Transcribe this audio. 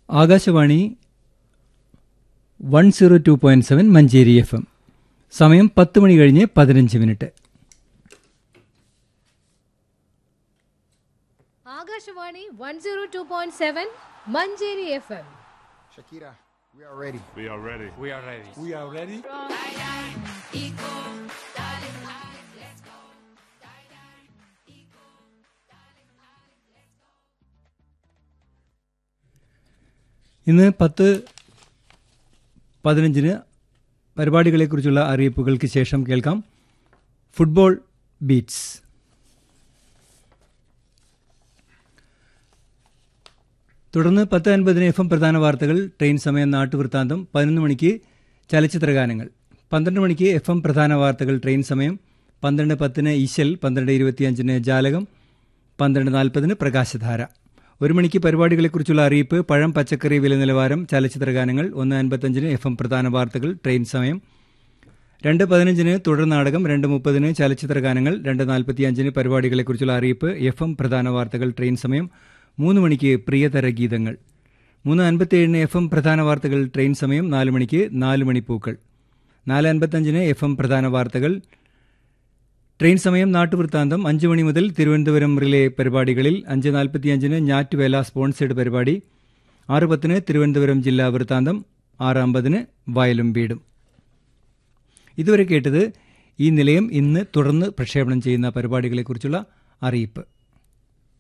Akashvani 102.7 Manjeri FM. സമയം 10 മണി കഴിഞ്ഞ് 15 minute. Akashvani 102.7 Manjeri FM. Shakira, we are ready. We are ready. We are ready. We are ready. ഇന്ന് 10:15 പരിപാടികളെക്കുറിച്ചുള്ള അറിയിപ്പുകൾക്ക് ശേഷം കേൾക്കാം ഫുട്ബോൾ ബീറ്റ്സ്. തുടർന്ന് 10:50 FM പ്രധാന വാർത്തകൾ, ട്രെയിൻ സമയം, നാട്ടുവൃത്താന്തം. 11 മണിക്ക് ചലച്ചിത്രഗാനങ്ങൾ. 12 മണിക്ക് FM പ്രധാന വാർത്തകൾ, ട്രെയിൻ സമയം. 12:10 ഈശൽ, 12:25 ജാലകം, 12:40 പ്രകാശധാര. 1 മണിക്ക് പരിപാടികളെക്കുറിച്ചുള്ള അറിയിപ്പ്, പഴം പച്ചക്കറി വില നിലവാരം, ചലച്ചിത്രഗാനങ്ങൾ. 1:55 FM പ്രധാന വാർത്തകൾ, ട്രെയിൻ സമയം. 2:15 തുടർ നാടകം. 2:30 ചലച്ചിത്രഗാനങ്ങൾ. 2:45 പരിപാടികളെക്കുറിച്ചുള്ള അറിയിപ്പ്, FM പ്രധാന വാർത്തകൾ, ട്രെയിൻ സമയം. 3 മണിക്ക് പ്രിയതര ഗീതങ്ങൾ. 3:57 FM പ്രധാന വാർത്തകൾ, ട്രെയിൻ സമയം. 4 മണിക്ക് 4 മണിപ്പൂക്കൾ. 4:55 FM പ്രധാന വാർത്തകൾ, ട്രെയിൻ സമയം, നാട്ടുവൃത്താന്തം. 5 മണി മുതൽ തിരുവനന്തപുരം റിലേ പരിപാടികളിൽ 5:45 ഞാറ്റുവേല സ്പോൺസേഡ് പരിപാടി. 6:10 തിരുവനന്തപുരം ജില്ലാ വൃത്താന്തം. 6:50 വയലും വീടും. ഇതുവരെ കേട്ടത് ഈ നിലയം ഇന്ന് തുടർന്ന് പ്രക്ഷേപണം ചെയ്യുന്ന പരിപാടികളെക്കുറിച്ചുള്ള അറിയിപ്പ്.